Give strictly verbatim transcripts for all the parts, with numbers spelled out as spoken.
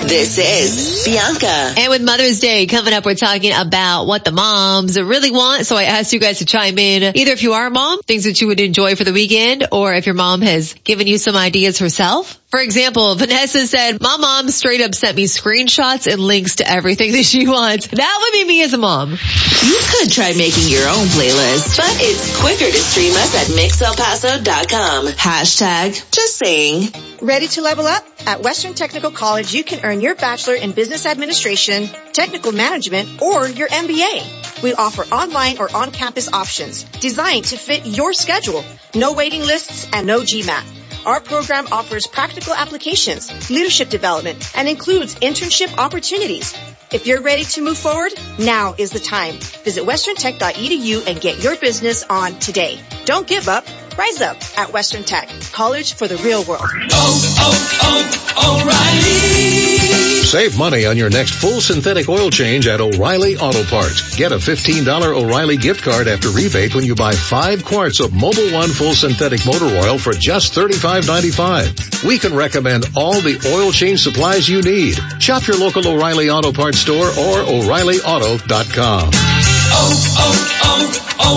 This is Bianca. And with Mother's Day coming up, we're talking about what the moms really want. So I asked you guys to chime in, either if you are a mom, things that you would enjoy for the weekend, or if your mom has given you some ideas herself. For example, Vanessa said, my mom straight up sent me screenshots and links to everything that she wants. That would be me as a mom. You could try making your own playlist, but it's quicker to stream us at mix el paso dot com. Hashtag just saying. Ready to level up? At Western Technical College, you can earn your Bachelor in Business Administration, Technical Management, or your M B A. We offer online or on-campus options designed to fit your schedule. No waiting lists and no GMAT. Our program offers practical applications, leadership development, and includes internship opportunities. If you're ready to move forward, now is the time. Visit western tech dot e d u and get your business on today. Don't give up. Rise up at Western Tech. College for the real world. Oh, oh, O'Reilly. Save money on your next full synthetic oil change at O'Reilly Auto Parts. Get a fifteen dollars O'Reilly gift card after rebate when you buy five quarts of Mobil One full synthetic motor oil for just thirty-five ninety-five. We can recommend all the oil change supplies you need. Shop your local O'Reilly Auto Parts store or O'Reilly Auto dot com. Oh,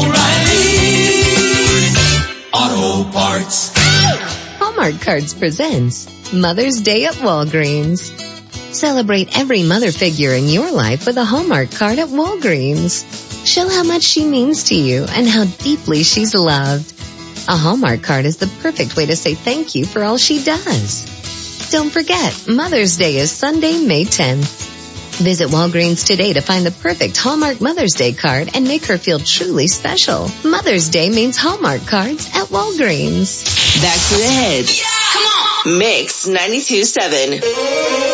oh, oh, O'Reilly Auto Parts. Hallmark Cards presents Mother's Day at Walgreens. Celebrate every mother figure in your life with a Hallmark card at Walgreens. Show how much she means to you and how deeply she's loved. A Hallmark card is the perfect way to say thank you for all she does. Don't forget, Mother's Day is Sunday, May tenth. Visit Walgreens today to find the perfect Hallmark Mother's Day card and make her feel truly special. Mother's Day means Hallmark cards at Walgreens. Back to the hits. Yeah! Come on! Mix ninety-two point seven.